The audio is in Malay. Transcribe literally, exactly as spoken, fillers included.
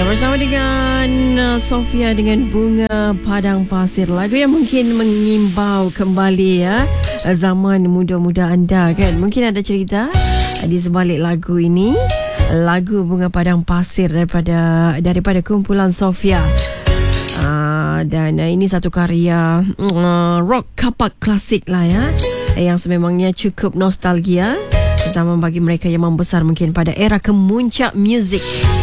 bersama dengan uh, Sofia dengan Bunga Padang Pasir. Lagu yang mungkin mengimbau kembali ya zaman muda-muda anda kan. Mungkin ada cerita di sebalik lagu ini. Lagu Bunga Padang Pasir daripada daripada kumpulan Sofia. Uh, dan uh, ini satu karya uh, rock kapak klasik lah ya, yang sememangnya cukup nostalgia, terutama bagi mereka yang membesar mungkin pada era kemuncak muzik.